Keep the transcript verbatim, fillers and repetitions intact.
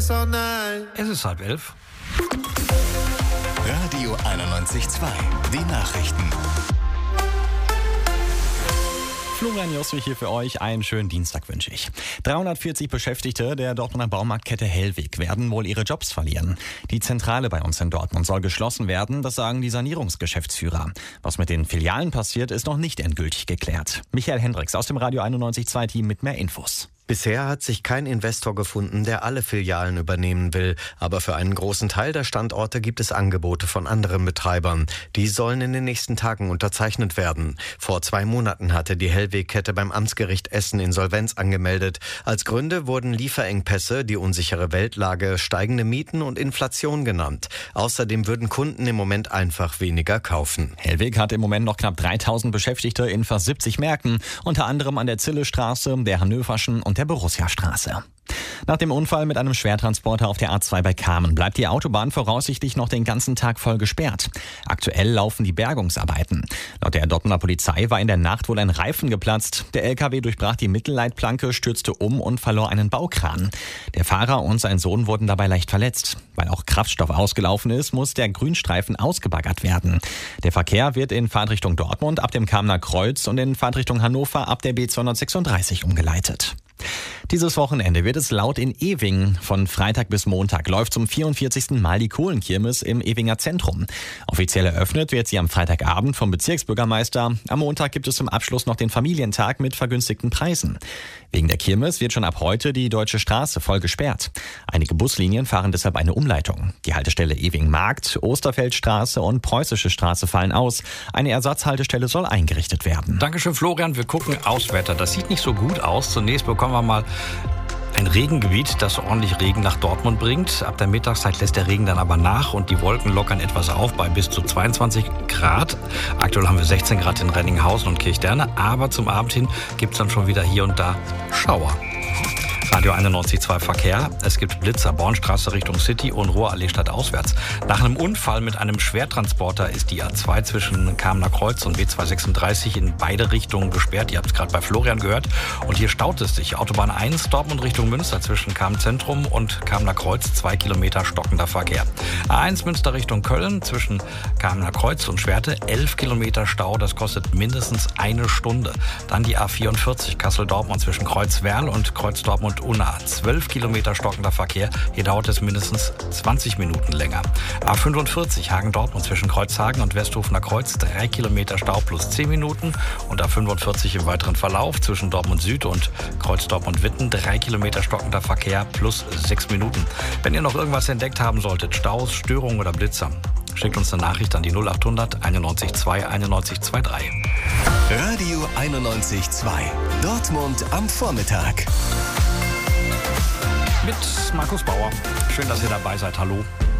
all night. Es ist halb elf. Radio einundneunzig Komma zwei. Die Nachrichten. Florian Jossel hier für euch. Einen schönen Dienstag wünsche ich. dreihundertvierzig Beschäftigte der Dortmunder Baumarktkette Hellweg werden wohl ihre Jobs verlieren. Die Zentrale bei uns in Dortmund soll geschlossen werden, das sagen die Sanierungsgeschäftsführer. Was mit den Filialen passiert, ist noch nicht endgültig geklärt. Michael Hendricks aus dem Radio einundneunzig Komma zwei Team mit mehr Infos. Bisher hat sich kein Investor gefunden, der alle Filialen übernehmen will. Aber für einen großen Teil der Standorte gibt es Angebote von anderen Betreibern. Die sollen in den nächsten Tagen unterzeichnet werden. Vor zwei Monaten hatte die Hellweg-Kette beim Amtsgericht Essen Insolvenz angemeldet. Als Gründe wurden Lieferengpässe, die unsichere Weltlage, steigende Mieten und Inflation genannt. Außerdem würden Kunden im Moment einfach weniger kaufen. Hellweg hat im Moment noch knapp dreitausend Beschäftigte in fast siebzig Märkten, unter anderem an der Zillestraße, der Hannöverschen und der Borussia-Straße. Nach dem Unfall mit einem Schwertransporter auf der A zwei bei Kamen bleibt die Autobahn voraussichtlich noch den ganzen Tag voll gesperrt. Aktuell laufen die Bergungsarbeiten. Laut der Dortmunder Polizei war in der Nacht wohl ein Reifen geplatzt. Der L K W durchbrach die Mittelleitplanke, stürzte um und verlor einen Baukran. Der Fahrer und sein Sohn wurden dabei leicht verletzt. Weil auch Kraftstoff ausgelaufen ist, muss der Grünstreifen ausgebaggert werden. Der Verkehr wird in Fahrtrichtung Dortmund ab dem Kamener Kreuz und in Fahrtrichtung Hannover ab der B zweihundertsechsunddreißig umgeleitet. Dieses Wochenende wird es laut in Ewing. Von Freitag bis Montag läuft zum vierundvierzigsten Mal die Kohlenkirmes im Ewinger Zentrum. Offiziell eröffnet wird sie am Freitagabend vom Bezirksbürgermeister. Am Montag gibt es zum Abschluss noch den Familientag mit vergünstigten Preisen. Wegen der Kirmes wird schon ab heute die Deutsche Straße voll gesperrt. Einige Buslinien fahren deshalb eine Umleitung. Die Haltestelle Ewing Markt, Osterfeldstraße und Preußische Straße fallen aus. Eine Ersatzhaltestelle soll eingerichtet werden. Dankeschön, Florian. Wir gucken aufs Wetter. Das sieht nicht so gut aus. Zunächst bekommen wir mal ein Regengebiet, das ordentlich Regen nach Dortmund bringt. Ab der Mittagszeit lässt der Regen dann aber nach und die Wolken lockern etwas auf bei bis zu zweiundzwanzig Grad. Aktuell haben wir sechzehn Grad in Renninghausen und Kirchderne, aber zum Abend hin gibt es dann schon wieder hier und da Schauer. Radio einundneunzig Komma zwei Verkehr. Es gibt Blitzer, Bornstraße Richtung City und Ruhrallee stadtauswärts. Nach einem Unfall mit einem Schwertransporter ist die A zwei zwischen Kamener Kreuz und B zweihundertsechsunddreißig in beide Richtungen gesperrt. Ihr habt es gerade bei Florian gehört. Und hier staut es sich. Autobahn eins, Dortmund Richtung Münster zwischen Kamen Zentrum und Kamener Kreuz, zwei Kilometer stockender Verkehr. A eins Münster Richtung Köln zwischen Kamener Kreuz und Schwerte, elf Kilometer Stau. Das kostet mindestens eine Stunde. Dann die A vierundvierzig Kassel-Dortmund zwischen Kreuzwerl und Kreuz-Dortmund Unna. zwölf Kilometer stockender Verkehr. Hier dauert es mindestens zwanzig Minuten länger. A fünfundvierzig Hagen-Dortmund zwischen Kreuzhagen und Westhofener Kreuz. drei Kilometer Stau plus zehn Minuten. Und A fünfundvierzig im weiteren Verlauf zwischen Dortmund Süd und Kreuz-Dortmund-Witten. drei Kilometer stockender Verkehr plus sechs Minuten. Wenn ihr noch irgendwas entdeckt haben solltet, Staus, Störungen oder Blitzer, schickt uns eine Nachricht an die null achthundert einundneunzig zwei einundneunzig zweiunddreißig. Radio einundneunzig Komma zwei. Dortmund am Vormittag. Mit Markus Bauer. Schön, dass ihr dabei seid. Hallo.